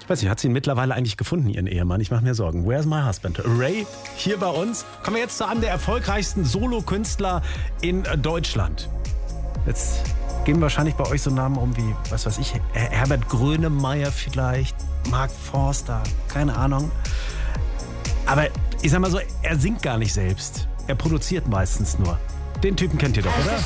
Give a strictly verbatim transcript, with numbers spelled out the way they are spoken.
Ich weiß nicht, hat sie ihn mittlerweile eigentlich gefunden, ihren Ehemann? Ich mache mir Sorgen. Where's my husband? Ray, hier bei uns. Kommen wir jetzt zu einem der erfolgreichsten Solo-Künstler in Deutschland. Jetzt gehen wahrscheinlich bei euch so Namen um wie, was weiß ich, Herbert Grönemeyer vielleicht, Mark Forster, keine Ahnung. Aber ich sag mal so, er singt gar nicht selbst. Er produziert meistens nur. Den Typen kennt ihr doch, oder?